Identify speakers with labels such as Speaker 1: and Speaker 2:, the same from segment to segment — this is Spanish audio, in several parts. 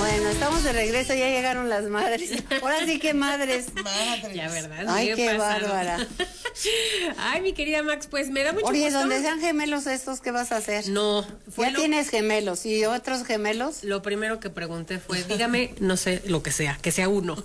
Speaker 1: Bueno, estamos de regreso, ya llegaron las madres. Ahora sí que madres.
Speaker 2: Ya, ¿verdad?
Speaker 1: Ay, qué bárbara.
Speaker 2: Ay, mi querida Max, pues me da mucho
Speaker 1: Oye,
Speaker 2: gusto.
Speaker 1: donde sean gemelos estos, ¿qué vas a hacer?
Speaker 2: No,
Speaker 1: ya tienes gemelos, ¿y otros gemelos?
Speaker 2: Lo primero que pregunté fue, dígame, no sé, lo que sea uno.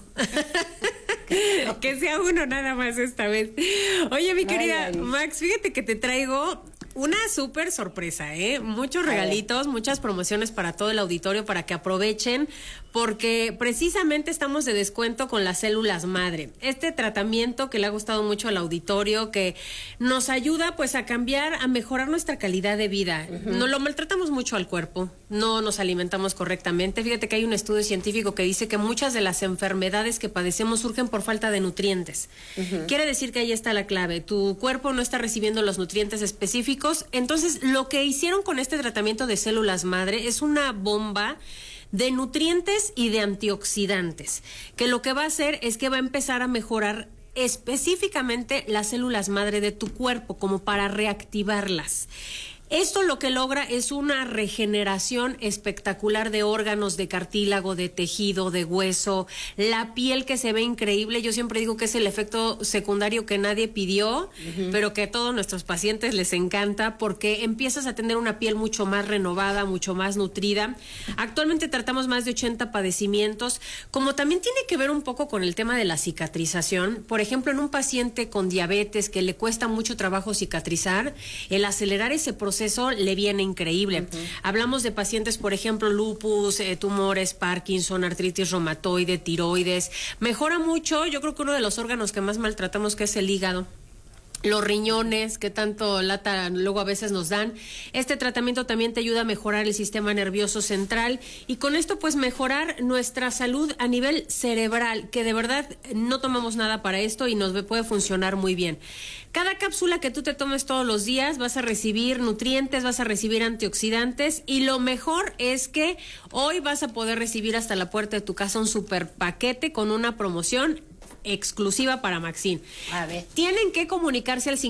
Speaker 2: Que sea uno nada más esta vez. Oye, mi querida Max, fíjate que te traigo una súper sorpresa, muchos regalitos, muchas promociones para todo el auditorio para que aprovechen, porque precisamente estamos de descuento con las células madre. Este tratamiento que le ha gustado mucho al auditorio, que nos ayuda pues a cambiar, a mejorar nuestra calidad de vida. No lo maltratamos mucho al cuerpo, no nos alimentamos correctamente. Fíjate que hay un estudio científico que dice que muchas de las enfermedades que padecemos surgen por falta de nutrientes. Quiere decir que ahí está la clave. Tu cuerpo no está recibiendo los nutrientes específicos. Entonces, lo que hicieron con este tratamiento de células madre es una bomba de nutrientes y de antioxidantes, que lo que va a hacer es que va a empezar a mejorar específicamente las células madre de tu cuerpo, como para reactivarlas. Esto lo que logra es una regeneración espectacular de órganos, de cartílago, de tejido, de hueso, la piel que se ve increíble. Yo siempre digo que es el efecto secundario que nadie pidió, pero que a todos nuestros pacientes les encanta, porque empiezas a tener una piel mucho más renovada, mucho más nutrida. Actualmente tratamos más de 80 padecimientos, como también tiene que ver un poco con el tema de la cicatrización. Por ejemplo, en un paciente con diabetes que le cuesta mucho trabajo cicatrizar, el acelerar ese proceso le viene increíble. Hablamos de pacientes, por ejemplo, lupus, tumores, Parkinson, artritis reumatoide, tiroides. Mejora mucho, yo creo que uno de los órganos que más maltratamos, que es el hígado. Los riñones, que tanto lata luego a veces nos dan. Este tratamiento también te ayuda a mejorar el sistema nervioso central y con esto pues mejorar nuestra salud a nivel cerebral, que de verdad no tomamos nada para esto y nos puede funcionar muy bien. Cada cápsula que tú te tomes todos los días vas a recibir nutrientes, vas a recibir antioxidantes y lo mejor es que hoy vas a poder recibir hasta la puerta de tu casa un super paquete con una promoción exclusiva para Maxine.
Speaker 1: A ver.
Speaker 2: Tienen que comunicarse al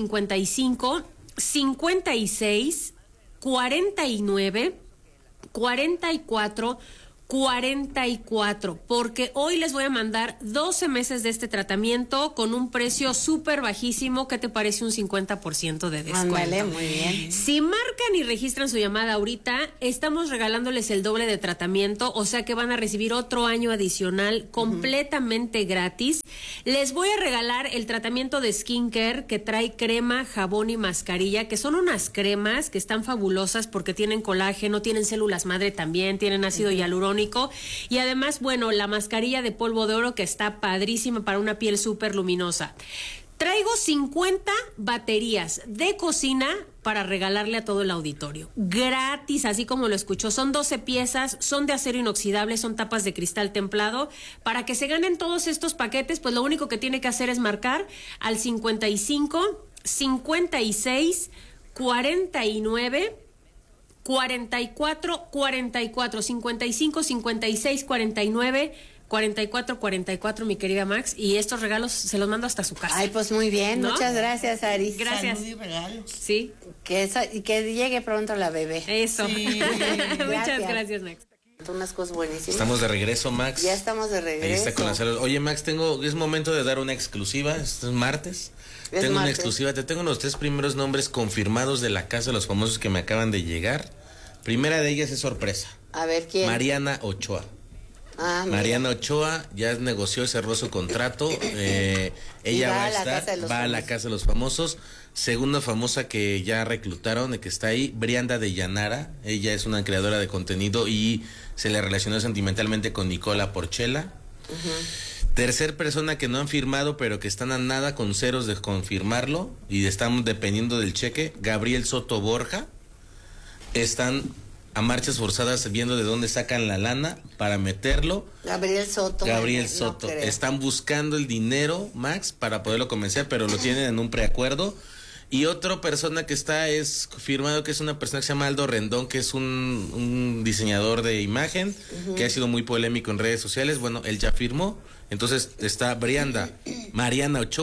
Speaker 2: 55 56 49 44 44, porque hoy les voy a mandar 12 meses de este tratamiento con un precio súper bajísimo. ¿Qué te parece un 50% de descuento?
Speaker 1: Ándale, muy bien.
Speaker 2: Si marcan y registran su llamada ahorita, estamos regalándoles el doble de tratamiento, o sea que van a recibir otro año adicional completamente gratis. Les voy a regalar el tratamiento de skincare que trae crema, jabón y mascarilla, que son unas cremas que están fabulosas porque tienen colágeno, tienen células madre también, tienen ácido hialurónico. Y además, bueno, la mascarilla de polvo de oro que está padrísima para una piel súper luminosa. Traigo 50 baterías de cocina para regalarle a todo el auditorio. Gratis, así como lo escuchó. Son 12 piezas, son de acero inoxidable, son tapas de cristal templado. Para que se ganen todos estos paquetes, pues lo único que tiene que hacer es marcar al 55 56 49 44 44 55 56 49 44 44, mi querida Max, y estos regalos se los mando hasta su casa.
Speaker 1: Ay, pues muy bien, ¿no? Muchas gracias, Aris.
Speaker 2: Gracias.
Speaker 3: Salud y regalos.
Speaker 2: Sí.
Speaker 1: Que llegue pronto la bebé.
Speaker 2: Eso.
Speaker 3: Sí.
Speaker 2: Muchas gracias, Max.
Speaker 1: Unas cosas buenísimas.
Speaker 4: Estamos de regreso, Max.
Speaker 1: Ya estamos de regreso.
Speaker 4: Ahí está con la salud. Oye, Max, es momento de dar una exclusiva. Este es martes. Tengo una exclusiva. Te tengo los 3 primeros nombres confirmados de la Casa de los Famosos que me acaban de llegar. Primera de ellas es sorpresa.
Speaker 1: A ver, ¿quién?
Speaker 4: Mariana Ochoa.
Speaker 1: Mariana
Speaker 4: Ochoa ya negoció y cerró su contrato. Ella va a la Casa de los Famosos. Segunda famosa que ya reclutaron y que está ahí, Brianda de Llanara. Ella es una creadora de contenido y se le relacionó sentimentalmente con Nicola Porchela. Tercer persona que no han firmado, pero que están a nada con ceros de confirmarlo y estamos dependiendo del cheque, Gabriel Soto Borja. Están a marchas forzadas viendo de dónde sacan la lana para meterlo.
Speaker 1: Gabriel Soto.
Speaker 4: No están buscando el dinero, Max, para poderlo convencer, pero lo tienen en un preacuerdo. Y otra persona que está es firmado, que es una persona que se llama Aldo Rendón, que es un diseñador de imagen, que ha sido muy polémico en redes sociales. Bueno, él ya firmó. Entonces está Mariana Ochoa,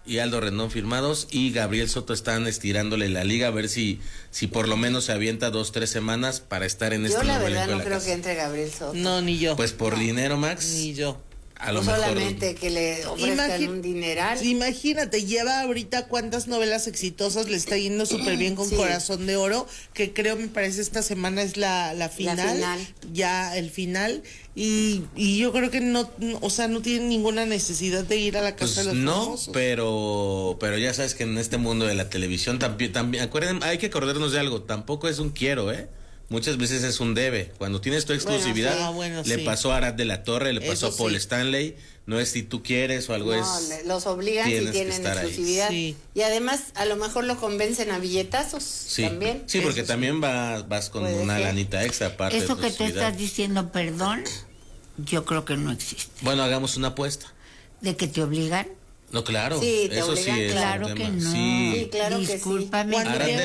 Speaker 4: y Aldo Rendón firmados, y Gabriel Soto están estirándole la liga a ver si por lo menos se avienta 2-3 semanas para estar en este
Speaker 1: nuevo
Speaker 4: elenco.
Speaker 1: Yo la verdad no creo
Speaker 4: casa.
Speaker 1: que entre Gabriel Soto.
Speaker 3: No, ni yo.
Speaker 4: Pues por dinero, Max.
Speaker 3: Ni yo.
Speaker 4: A lo
Speaker 1: no
Speaker 4: mejor.
Speaker 1: Solamente que le ofrezcan un dineral.
Speaker 3: Imagínate, lleva ahorita cuántas novelas exitosas, le está yendo súper bien con Corazón de Oro, que creo, me parece, esta semana es la final. Ya el final. Y yo creo que no tiene ninguna necesidad de ir a la casa de los famosos.
Speaker 4: pero ya sabes que en este mundo de la televisión también, acuérdense, hay que acordarnos de algo, tampoco es un quiero, muchas veces es un debe. Cuando tienes tu exclusividad, le pasó a Arad de la Torre, le pasó a Paul Stanley, no es si tú quieres o algo,
Speaker 1: los obligan si tienen exclusividad. Y además a lo mejor lo convencen a billetazos también.
Speaker 4: Sí, porque también vas con una lanita extra aparte.
Speaker 5: Eso que tú estás diciendo, perdón, yo creo que no existe.
Speaker 4: Bueno, hagamos una apuesta.
Speaker 5: ¿De que te obligan?
Speaker 4: No, claro.
Speaker 1: Sí, te
Speaker 4: eso
Speaker 1: obligan,
Speaker 4: sí es
Speaker 5: claro
Speaker 4: un
Speaker 5: que
Speaker 4: tema.
Speaker 5: no.
Speaker 4: Sí,
Speaker 1: claro
Speaker 5: Discúlpame.
Speaker 1: que sí.
Speaker 4: Arad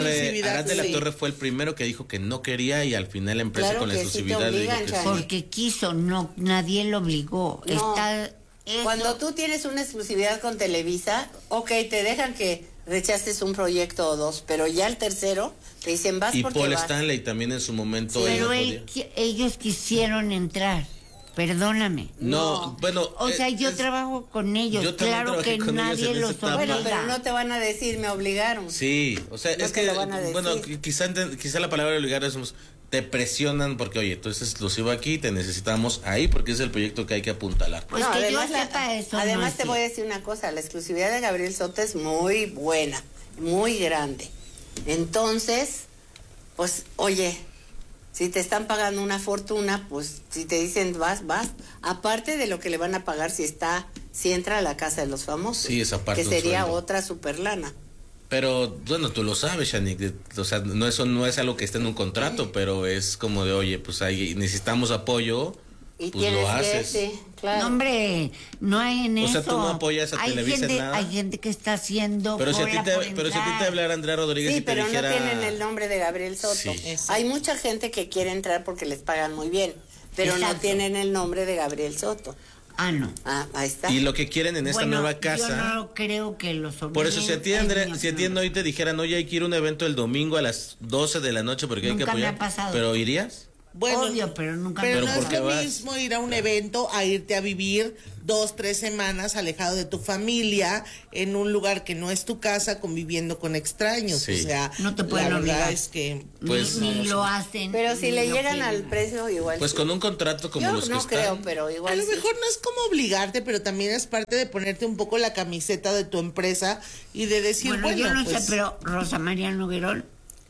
Speaker 4: de la Torre fue el primero que dijo que no quería y al final la empresa con la exclusividad le dijo que sí.
Speaker 5: Porque quiso, no, nadie lo obligó.
Speaker 1: No. Cuando tú tienes una exclusividad con Televisa, te dejan que rechaces un proyecto o dos, pero ya el tercero te dicen vas porque
Speaker 4: Paul
Speaker 1: vas.
Speaker 4: Stanley también en su momento.
Speaker 5: Pero ellos quisieron entrar. Perdóname.
Speaker 4: No, bueno.
Speaker 5: O sea, yo trabajo con ellos.
Speaker 4: Yo
Speaker 5: claro que nadie los obliga.
Speaker 1: Bueno, pero no te van a decir, me obligaron.
Speaker 4: Sí, o sea,
Speaker 1: No
Speaker 4: es que, bueno, quizá la palabra obligar es, te presionan porque, oye, tú eres exclusivo aquí, te necesitamos ahí porque es el proyecto que hay que apuntalar.
Speaker 5: Pues
Speaker 1: no,
Speaker 5: que
Speaker 1: además,
Speaker 5: yo sepa eso.
Speaker 1: Además te voy a decir una cosa, la exclusividad de Gabriel Soto es muy buena, muy grande. Entonces, pues, oye, si te están pagando una fortuna, pues si te dicen vas. Aparte de lo que le van a pagar si entra a la casa de los famosos.
Speaker 4: Sí, esa parte.
Speaker 1: Que sería otra super lana.
Speaker 4: Pero, bueno, tú lo sabes, Shanique. O sea, no es algo que esté en un contrato, pero es como de, oye, pues ahí necesitamos apoyo.
Speaker 1: Y
Speaker 4: pues lo haces.
Speaker 1: Sí, claro.
Speaker 5: No, hombre, no hay en eso.
Speaker 4: O sea, tú no apoyas a Televisa en nada.
Speaker 5: Hay gente que está haciendo.
Speaker 4: Pero si a ti te hablara Andrea Rodríguez y te dijera.
Speaker 1: Sí, pero no tienen el nombre de Gabriel Soto. Sí. Hay mucha gente que quiere entrar porque les pagan muy bien, pero no tienen el nombre de Gabriel Soto.
Speaker 5: Ah, no.
Speaker 1: Ahí está.
Speaker 4: Y lo que quieren en esta nueva casa.
Speaker 5: Yo no creo que los obliguen.
Speaker 4: Por eso, si a ti, Andrea, hoy te dijeran, oye, hay que ir a un evento el domingo a las 12 de la noche porque
Speaker 5: nunca
Speaker 4: hay que apoyar.
Speaker 5: Me ha pasado.
Speaker 4: ¿Pero irías?
Speaker 5: Bueno, obvio, pero nunca.
Speaker 3: Pero no es lo mismo ir a un evento a irte a vivir 2-3 semanas alejado de tu familia en un lugar que no es tu casa, conviviendo con extraños. Sí. O sea,
Speaker 5: no te pueden obligar.
Speaker 3: Es que
Speaker 5: ni lo hacen.
Speaker 1: Pero si le llegan al precio igual.
Speaker 4: Pues con un contrato como los que están.
Speaker 1: Yo no creo, pero igual.
Speaker 3: A lo mejor no es como obligarte, pero también es parte de ponerte un poco la camiseta de tu empresa y de decir,
Speaker 5: bueno yo no sé, pero Rosa María Noguerol,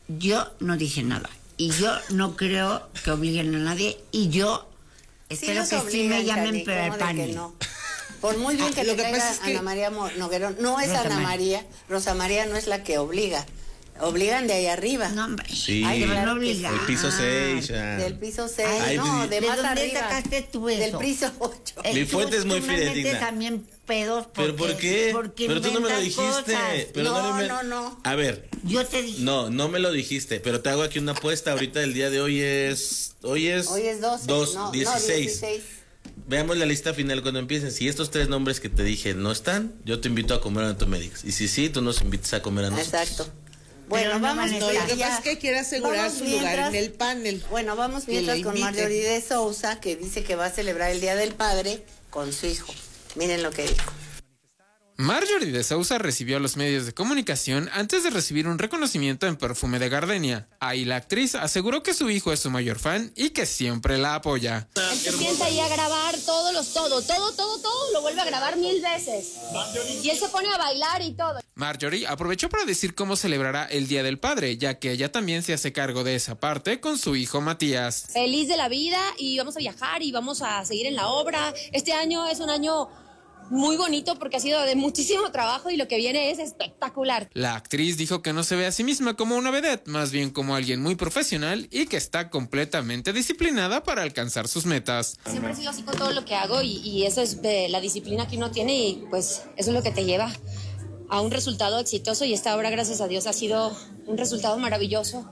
Speaker 5: yo no dije nada. Y yo no creo que obliguen a nadie. Y yo espero que sí me llamen, pero al panel.
Speaker 1: No. Por muy bien que lo que pasa es que Ana María Noguerol, no es Rosa Ana María. Rosa María no es la que obliga. Obligan de ahí arriba.
Speaker 5: No, hombre.
Speaker 4: Sí.
Speaker 5: Ay, no obliga.
Speaker 4: El piso 6.
Speaker 1: Del piso 6. No, de más arriba. ¿De dónde
Speaker 5: sacaste tú eso?
Speaker 1: Del piso 8.
Speaker 4: Mi fuente es muy fidedigna.
Speaker 5: También pedos.
Speaker 4: ¿Pero por qué?
Speaker 5: Pero
Speaker 4: tú no me lo dijiste. Pero
Speaker 1: no.
Speaker 4: A ver.
Speaker 5: Yo te dije.
Speaker 4: No me lo dijiste. Pero te hago aquí una apuesta. Ahorita el día de hoy es. Hoy es 16. Veamos la lista final cuando empiecen. Si estos 3 nombres que te dije no están, yo te invito a comer a tu médico. Y si sí, tú nos invitas a comer a nosotros.
Speaker 1: Exacto. Bueno, vamos.
Speaker 3: Lo que pasa es que quiere asegurar su lugar en el panel.
Speaker 1: Bueno, vamos mientras con Marjorie de Sousa, que dice que va a celebrar el Día del Padre con su hijo. Miren lo que dijo.
Speaker 6: Marjorie de Sousa recibió a los medios de comunicación antes de recibir un reconocimiento en Perfume de Gardenia. Ahí la actriz aseguró que su hijo es su mayor fan y que siempre la apoya.
Speaker 7: Él se sienta ahí a grabar todo, lo vuelve a grabar 1000 veces. Y él se pone a bailar y todo.
Speaker 6: Marjorie aprovechó para decir cómo celebrará el Día del Padre, ya que ella también se hace cargo de esa parte con su hijo Matías.
Speaker 7: Feliz de la vida y vamos a viajar y vamos a seguir en la obra. Este año es un año muy bonito porque ha sido de muchísimo trabajo y lo que viene es espectacular.
Speaker 6: La actriz dijo que no se ve a sí misma como una vedette, más bien como alguien muy profesional y que está completamente disciplinada para alcanzar sus metas.
Speaker 7: Siempre he sido así con todo lo que hago y eso es la disciplina que uno tiene y pues eso es lo que te lleva a un resultado exitoso y esta obra, gracias a Dios, ha sido un resultado maravilloso.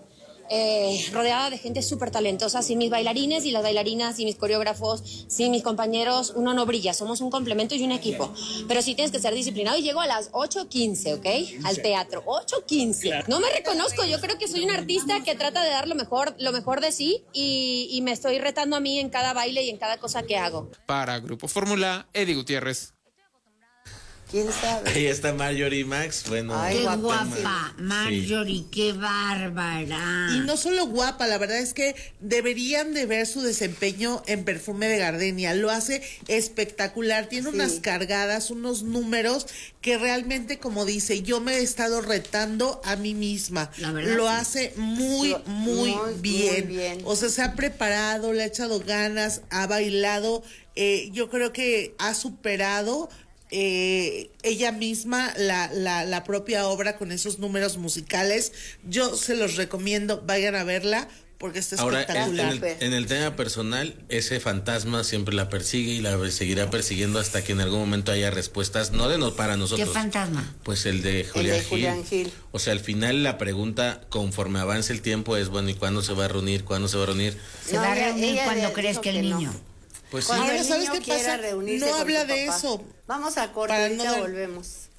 Speaker 7: rodeada de gente súper talentosa. Sin mis bailarines y las bailarinas y mis coreógrafos, sin mis compañeros, uno no brilla. Somos un complemento y un equipo. Pero sí tienes que ser disciplinado y llego a las 8:15, ¿ok? Al teatro, 8:15. No me reconozco, yo creo que soy una artista que trata de dar lo mejor de sí y me estoy retando a mí en cada baile y en cada cosa que hago.
Speaker 6: Para Grupo Fórmula, Eddie Gutiérrez.
Speaker 1: ¿Quién sabe?
Speaker 4: Ahí está Marjorie Max. Bueno,
Speaker 5: qué guapa, Marjorie, sí. Qué bárbara.
Speaker 3: Y no solo guapa, la verdad es que deberían de ver su desempeño en Perfume de Gardenia. Lo hace espectacular, tiene unas cargadas, unos números que realmente, como dice, yo me he estado retando a mí misma.
Speaker 5: La verdad,
Speaker 3: lo hace muy bien. O sea, se ha preparado, le ha echado ganas, ha bailado. Yo creo que ha superado ella misma la propia obra con esos números musicales. Yo se los recomiendo, vayan a verla porque está espectacular.
Speaker 4: Ahora, en el tema personal, ese fantasma siempre la persigue y la seguirá persiguiendo hasta que en algún momento haya respuestas, para nosotros.
Speaker 5: ¿Qué fantasma?
Speaker 4: Pues el de Julián Gil. O sea, al final la pregunta, conforme avance el tiempo, es bueno, ¿y cuándo se va a reunir?
Speaker 5: Se va a reunir cuando crezca el niño.
Speaker 4: Pues
Speaker 1: cuando
Speaker 3: sí.
Speaker 1: el
Speaker 3: ¿Sabes
Speaker 1: niño
Speaker 3: qué pasa?
Speaker 1: quiera reunirse
Speaker 3: No
Speaker 1: con
Speaker 3: habla
Speaker 1: su
Speaker 3: de
Speaker 1: papá.
Speaker 3: eso.
Speaker 1: Vamos a corte, ahorita volvemos.